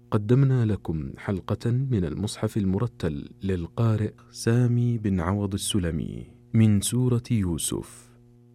قدمنا لكم حلقة من المصحف المرتل للقارئ سامي بن عوض السلمي من سورة يوسف.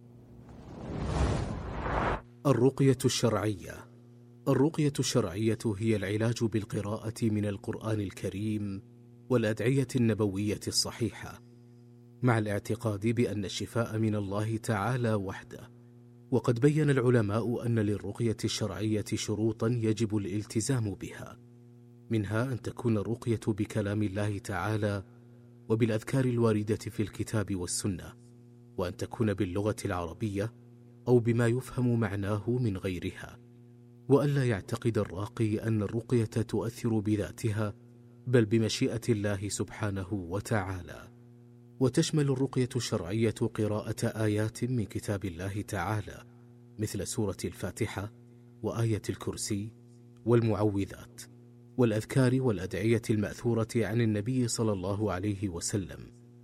الرقية الشرعية. الرقية الشرعية هي العلاج بالقراءة من القرآن الكريم والأدعية النبوية الصحيحة، مع الاعتقاد بأن الشفاء من الله تعالى وحده. وقد بين العلماء أن للرقية الشرعية شروطا يجب الالتزام بها، منها أن تكون الرقية بكلام الله تعالى وبالأذكار الواردة في الكتاب والسنة، وأن تكون باللغة العربية أو بما يفهم معناه من غيرها، وألا يعتقد الراقي أن الرقية تؤثر بذاتها بل بمشيئة الله سبحانه وتعالى. وتشمل الرقية الشرعية قراءة آيات من كتاب الله تعالى مثل سورة الفاتحة وآية الكرسي والمعوذات والأذكار والأدعية المأثورة عن النبي صلى الله عليه وسلم.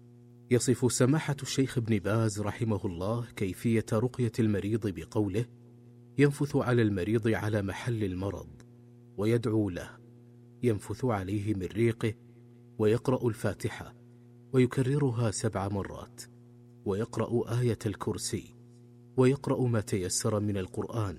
يصف سماحة الشيخ ابن باز رحمه الله كيفية رقية المريض بقوله: ينفث على المريض على محل المرض ويدعو له، ينفث عليه من ريقه ويقرأ الفاتحة ويكررها 7 مرات، ويقرأ آية الكرسي، ويقرأ ما تيسر من القرآن،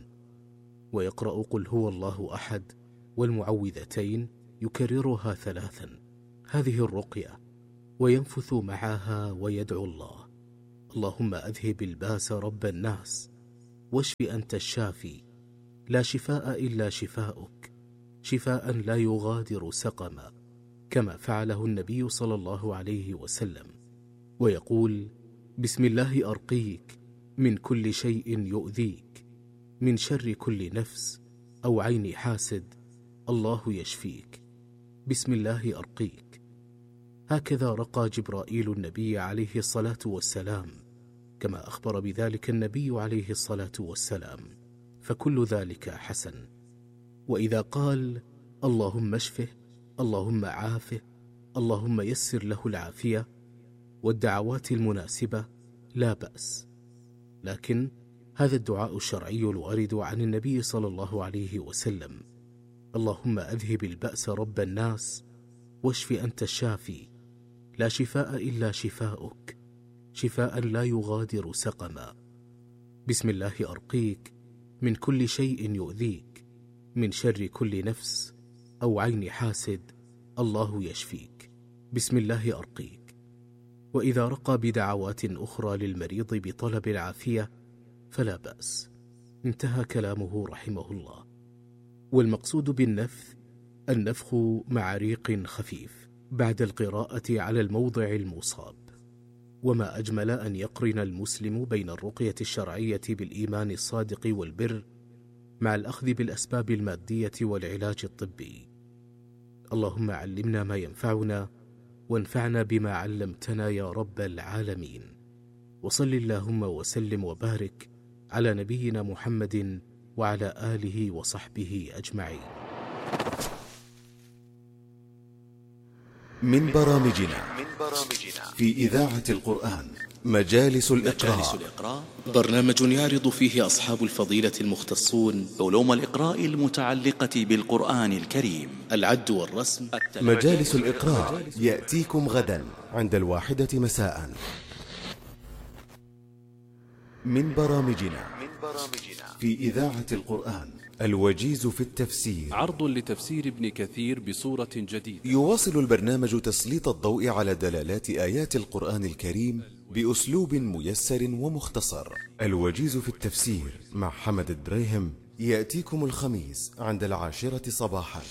ويقرأ قل هو الله أحد والمعوذتين يكررها 3. هذه الرقية. وينفث معها ويدعو الله: اللهم أذهب الباس رب الناس واشف أنت الشافي، لا شفاء إلا شفاؤك، شفاء لا يغادر سقما، كما فعله النبي صلى الله عليه وسلم. ويقول: بسم الله أرقيك من كل شيء يؤذيك، من شر كل نفس أو عين حاسد، الله يشفيك، بسم الله أرقيك. هكذا رقى جبرائيل النبي عليه الصلاة والسلام، كما أخبر بذلك النبي عليه الصلاة والسلام، فكل ذلك حسن. وإذا قال اللهم اشفه، اللهم عافه، اللهم يسر له العافية والدعوات المناسبة لا بأس، لكن هذا الدعاء الشرعي الوارد عن النبي صلى الله عليه وسلم: اللهم أذهب البأس رب الناس واشف أنت الشافي، لا شفاء إلا شفاؤك، شفاء لا يغادر سقما، بسم الله أرقيك من كل شيء يؤذيك، من شر كل نفس أو عين حاسد، الله يشفيك، بسم الله أرقيك. وإذا رقى بدعوات أخرى للمريض بطلب العافية فلا بأس. انتهى كلامه رحمه الله. والمقصود بالنفث النفخ مع ريق خفيف بعد القراءة على الموضع المصاب. وما أجمل أن يقرن المسلم بين الرقية الشرعية بالإيمان الصادق والبر مع الأخذ بالأسباب المادية والعلاج الطبي. اللهم علمنا ما ينفعنا وانفعنا بما علمتنا يا رب العالمين. وصل اللهم وسلم وبارك على نبينا محمد وعلى آله وصحبه أجمعين. من برامجنا في إذاعة القرآن مجالس الإقراء، برنامج يعرض فيه أصحاب الفضيلة المختصون علوم الإقراء المتعلقة بالقرآن الكريم، العد والرسم. مجالس الإقراء يأتيكم غدا عند 1 مساء. من برامجنا في إذاعة القرآن الوجيز في التفسير، عرض لتفسير ابن كثير بصورة جديدة. يواصل البرنامج تسليط الضوء على دلالات آيات القرآن الكريم بأسلوب ميسر ومختصر. الوجيز في التفسير مع حمد الدريهم يأتيكم الخميس عند 10 صباحا.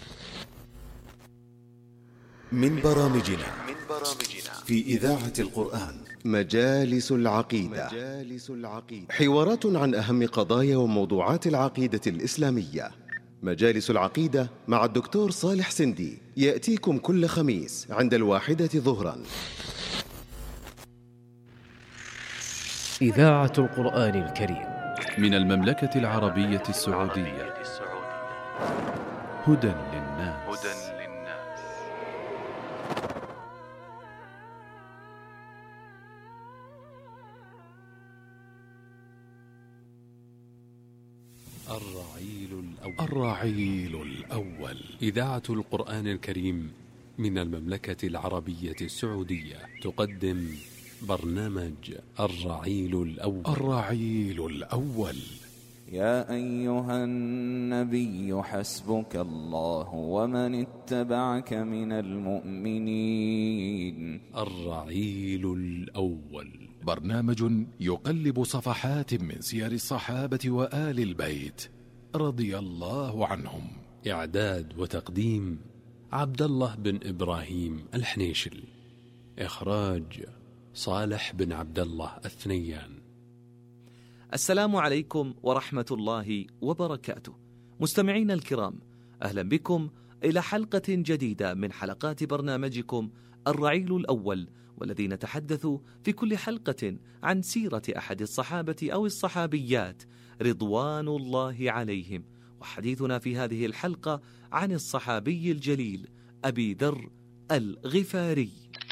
من برامجنا في إذاعة القرآن مجالس العقيدة، حوارات عن أهم قضايا وموضوعات العقيدة الإسلامية. مجالس العقيدة مع الدكتور صالح سندي يأتيكم كل خميس عند 1 ظهرا. إذاعة القرآن الكريم من المملكة العربية السعودية. هدى للناس. الرعيل الرعيل الأول. إذاعة القرآن الكريم من المملكة العربية السعودية تقدم برنامج الرعيل الأول. الرعيل الأول. يا أيها النبي حسبك الله ومن اتبعك من المؤمنين. الرعيل الأول، برنامج يقلب صفحات من سير الصحابة وآل البيت رضي الله عنهم. إعداد وتقديم عبد الله بن إبراهيم الحنيشل. إخراج صالح بن عبد الله الثنيان. السلام عليكم ورحمة الله وبركاته. مستمعين الكرام، أهلا بكم إلى حلقة جديدة من حلقات برنامجكم الرعيل الأول، والذي نتحدث في كل حلقة عن سيرة أحد الصحابة أو الصحابيات رضوان الله عليهم. وحديثنا في هذه الحلقة عن الصحابي الجليل أبي ذر الغفاري.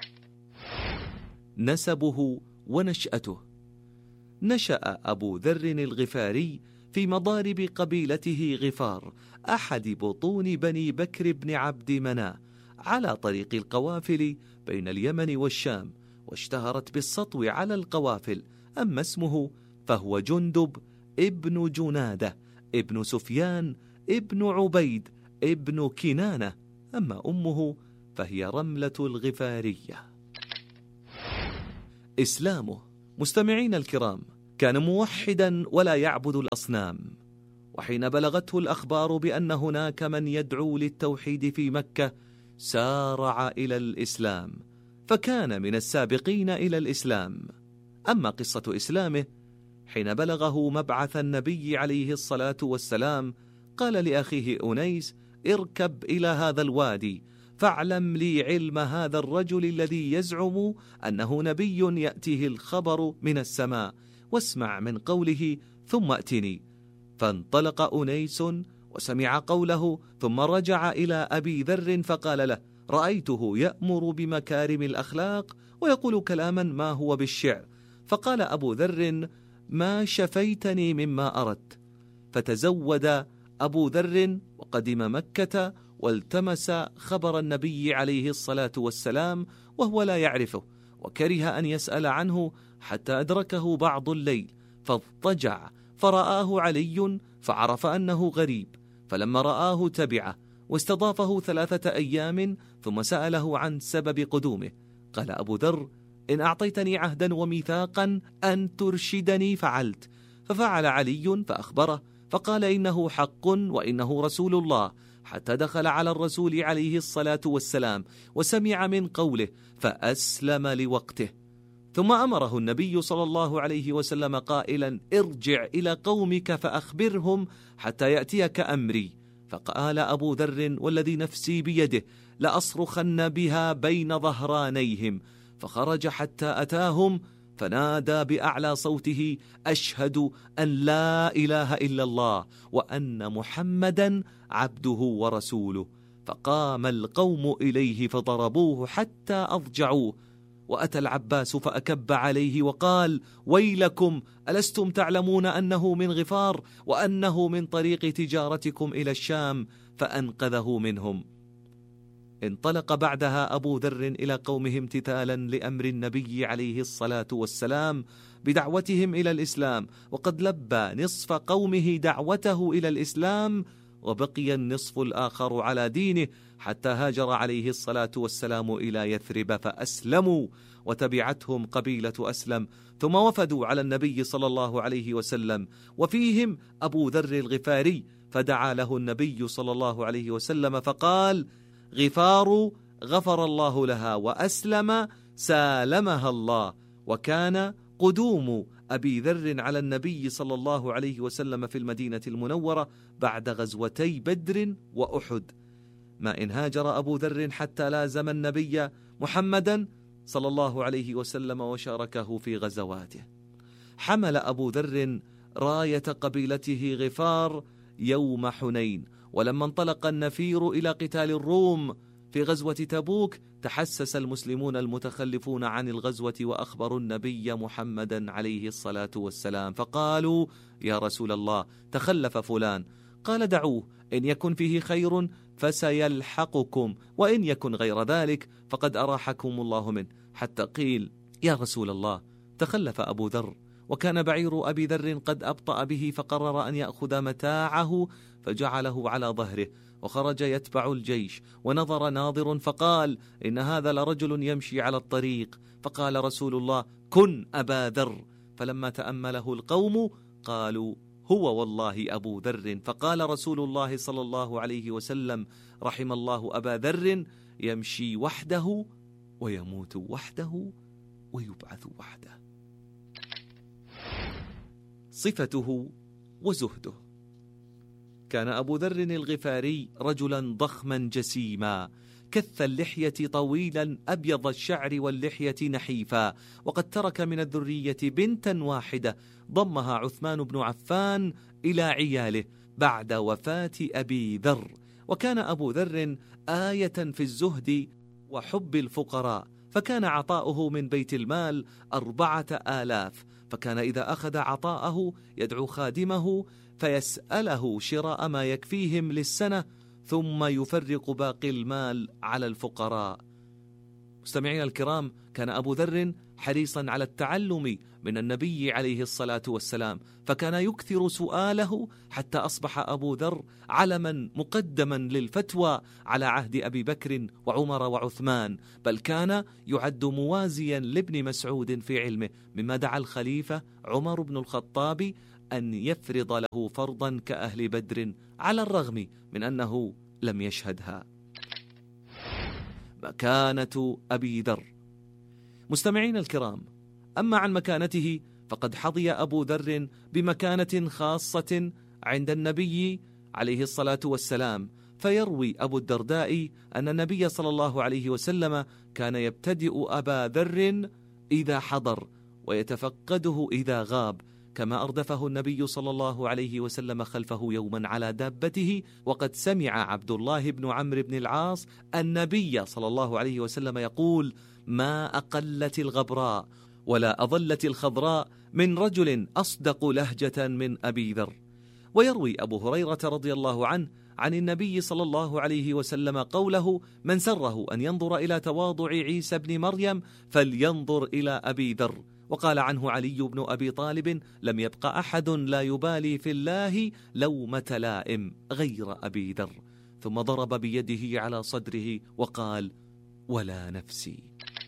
نسبه ونشأته. نشأ أبو ذر الغفاري في مضارب قبيلته غفار، أحد بطون بني بكر بن عبد مناف، على طريق القوافل بين اليمن والشام، واشتهرت بالسطو على القوافل. أما اسمه فهو جندب ابن جنادة ابن سفيان ابن عبيد ابن كنانة. أما أمه فهي رملة الغفارية. إسلامه. مستمعين الكرام، كان موحدا ولا يعبد الأصنام، وحين بلغته الأخبار بأن هناك من يدعو للتوحيد في مكة سارع إلى الإسلام، فكان من السابقين إلى الإسلام. أما قصة إسلامه، حين بلغه مبعث النبي عليه الصلاة والسلام قال لأخيه أنيس: اركب إلى هذا الوادي فاعلم لي علم هذا الرجل الذي يزعم أنه نبي يأتيه الخبر من السماء، واسمع من قوله ثم أتني. فانطلق أنيس وسمع قوله، ثم رجع إلى أبي ذر فقال له: رأيته يأمر بمكارم الأخلاق ويقول كلاما ما هو بالشعر. فقال أبو ذر: ما شفيتني مما أردت. فتزود أبو ذر وقدم مكة والتمس خبر النبي عليه الصلاة والسلام وهو لا يعرفه، وكره أن يسأل عنه حتى أدركه بعض الليل، فاضطجع فرآه علي فعرف أنه غريب، فلما رآه تبعه واستضافه 3 أيام ثم سأله عن سبب قدومه. قال أبو ذر: إن أعطيتني عهدا وميثاقا أن ترشدني فعلت. ففعل علي فأخبره، فقال: إنه حق وإنه رسول الله، حتى دخل على الرسول عليه الصلاة والسلام وسمع من قوله فأسلم لوقته. ثم أمره النبي صلى الله عليه وسلم قائلا: ارجع إلى قومك فأخبرهم حتى يأتيك أمري. فقال أبو ذر: والذي نفسي بيده لأصرخن بها بين ظهرانيهم. فخرج حتى أتاهم فنادى بأعلى صوته: أشهد أن لا إله إلا الله وأن محمدا عبده ورسوله. فقام القوم إليه فضربوه حتى أضجعوه. وأتى العباس فأكب عليه وقال: ويلكم، ألستم تعلمون أنه من غفار وأنه من طريق تجارتكم إلى الشام؟ فأنقذه منهم. انطلق بعدها أبو ذر إلى قومه امتثالا لأمر النبي عليه الصلاة والسلام بدعوتهم إلى الإسلام، وقد لبى نصف قومه دعوته إلى الإسلام، وبقي النصف الآخر على دينه، حتى هاجر عليه الصلاة والسلام إلى يثرب فأسلموا، وتبعتهم قبيلة أسلم، ثم وفدوا على النبي صلى الله عليه وسلم، وفيهم أبو ذر الغفاري، فدعا له النبي صلى الله عليه وسلم فقال: غفار غفر الله لها، وأسلم سالمها الله. وكان قدوم أبي ذر على النبي صلى الله عليه وسلم في المدينة المنورة بعد غزوتي بدر وأحد. ما إن هاجر أبو ذر حتى لازم النبي محمدا صلى الله عليه وسلم وشاركه في غزواته. حمل أبو ذر راية قبيلته غفار يوم حنين، ولما انطلق النفير إلى قتال الروم في غزوة تبوك تحسس المسلمون المتخلفون عن الغزوة وأخبروا النبي محمدا عليه الصلاة والسلام، فقالوا: يا رسول الله، تخلف فلان. قال: دعوه، إن يكن فيه خير فسيلحقكم، وإن يكن غير ذلك فقد أراحكم الله منه. حتى قيل: يا رسول الله، تخلف أبو ذر، وكان بعير أبي ذر قد أبطأ به، فقرر أن يأخذ متاعه فجعله على ظهره وخرج يتبع الجيش. ونظر ناظر فقال: إن هذا لرجل يمشي على الطريق. فقال رسول الله: كن أبا ذر. فلما تأمله القوم قالوا: هو والله أبو ذر. فقال رسول الله صلى الله عليه وسلم: رحم الله أبا ذر، يمشي وحده ويموت وحده ويبعث وحده. صفته وزهده. كان أبو ذر الغفاري رجلا ضخما جسيما، كث اللحية طويلا أبيض الشعر واللحية نحيفا، وقد ترك من الذرية بنتا واحدة ضمها عثمان بن عفان إلى عياله بعد وفاة أبي ذر. وكان أبو ذر آية في الزهد وحب الفقراء، فكان عطاؤه من بيت المال 4000، فكان إذا أخذ عطاءه يدعو خادمه فيسأله شراء ما يكفيهم للسنة، ثم يفرق باقي المال على الفقراء. مستمعين الكرام، كان أبو ذر حريصا على التعلم من النبي عليه الصلاة والسلام، فكان يكثر سؤاله حتى أصبح أبو ذر علما مقدما للفتوى على عهد أبي بكر وعمر وعثمان، بل كان يعد موازيا لابن مسعود في علمه، مما دعا الخليفة عمر بن الخطاب أن يفرض له فرضا كأهل بدر، على الرغم من أنه لم يشهدها. مكانة أبي ذر. مستمعين الكرام، أما عن مكانته فقد حظي أبو ذر بمكانة خاصة عند النبي عليه الصلاة والسلام، فيروي أبو الدرداء أن النبي صلى الله عليه وسلم كان يبتدئ أبا ذر إذا حضر ويتفقده إذا غاب، كما أردفه النبي صلى الله عليه وسلم خلفه يوما على دابته، وقد سمع عبد الله بن عمرو بن العاص النبي صلى الله عليه وسلم يقول: ما أقلت الغبراء ولا أظلت الخضراء من رجل أصدق لهجة من أبي ذر. ويروي أبو هريرة رضي الله عنه عن النبي صلى الله عليه وسلم قوله: من سره أن ينظر إلى تواضع عيسى بن مريم فلينظر إلى أبي ذر. وقال عنه علي بن أبي طالب: لم يبق أحد لا يبالي في الله لومة لائم غير أبي ذر. ثم ضرب بيده على صدره وقال: ولا نفسي.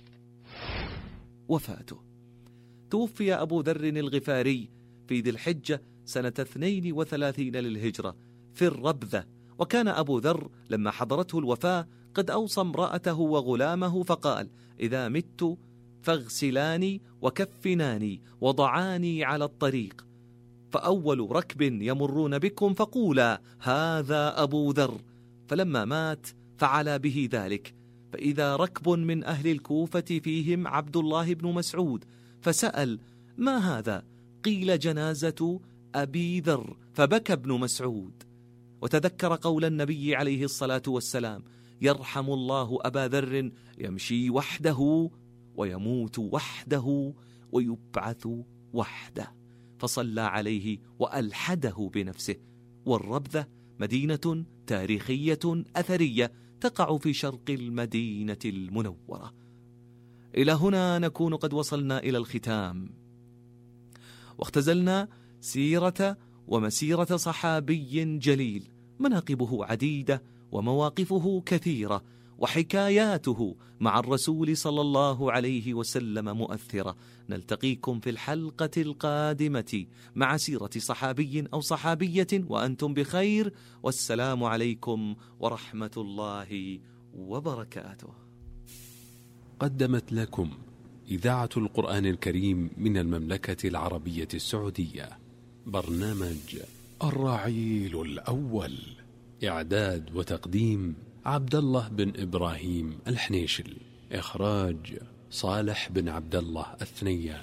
وفاته. توفي أبو ذر الغفاري في ذي الحجة سنة 32 للهجرة في الربذة. وكان أبو ذر لما حضرته الوفاة قد أوصى امرأته وغلامه فقال: إذا مت فاغسلاني وكفناني وضعاني على الطريق، فأول ركب يمرون بكم فقولا: هذا أبو ذر. فلما مات فعل به ذلك، فإذا ركب من أهل الكوفة فيهم عبد الله بن مسعود، فسأل: ما هذا؟ قيل: جنازة أبي ذر. فبكى ابن مسعود وتذكر قول النبي عليه الصلاة والسلام: يرحم الله أبا ذر، يمشي وحده ويموت وحده ويبعث وحده، فصلى عليه وألحده بنفسه. والربذة مدينة تاريخية أثرية تقع في شرق المدينة المنورة. إلى هنا نكون قد وصلنا إلى الختام، واختزلنا سيرة ومسيرة صحابي جليل، مناقبه عديدة ومواقفه كثيرة، وحكاياته مع الرسول صلى الله عليه وسلم مؤثرة. نلتقيكم في الحلقة القادمة مع سيرة صحابي أو صحابية وأنتم بخير، والسلام عليكم ورحمة الله وبركاته. قدمت لكم إذاعة القرآن الكريم من المملكة العربية السعودية برنامج الرعيل الأول. إعداد وتقديم عبد الله بن إبراهيم الحنيشل. إخراج صالح بن عبد الله الثنيان.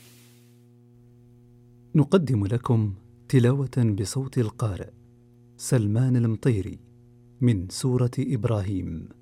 نقدم لكم تلاوة بصوت القارئ سلمان المطيري من سورة إبراهيم.